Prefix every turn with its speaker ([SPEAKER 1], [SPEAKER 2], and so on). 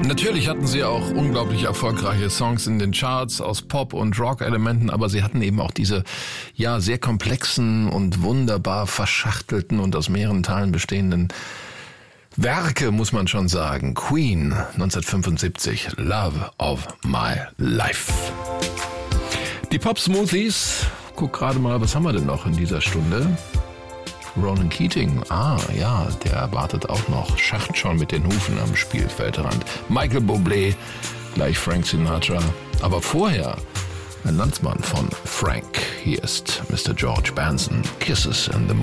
[SPEAKER 1] Natürlich hatten sie auch unglaublich erfolgreiche Songs in den Charts aus Pop- und Rock-Elementen, aber sie hatten eben auch diese sehr komplexen und wunderbar verschachtelten und aus mehreren Teilen bestehenden Werke, muss man schon sagen. Queen, 1975, Love of My Life. Die Pop-Smoothies, guck gerade mal, was haben wir denn noch in dieser Stunde? Ronan Keating, der wartet auch noch, schacht schon mit den Hufen am Spielfeldrand. Michael Bublé, gleich Frank Sinatra. Aber vorher ein Landsmann von Frank. Hier ist Mr. George Benson, Kisses in the